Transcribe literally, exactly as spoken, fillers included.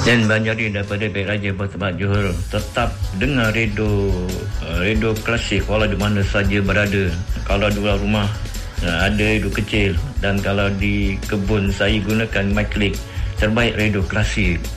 Dan Banjari daripada Baik Raja Bertempat Johor, tetap dengar radio uh, radio klasik walau di mana saja berada. Kalau di luar rumah uh, ada radio kecil, dan kalau di kebun saya gunakan mic click, terbaik radio klasik.